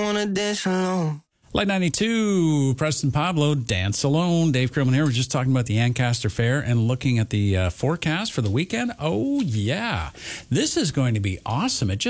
wanna dance alone. Light 92, Preston Pablo, Dance Alone. Dave Krillman here. We're just talking about the Ancaster Fair and looking at the forecast for the weekend. Oh, yeah. This is going to be awesome. It just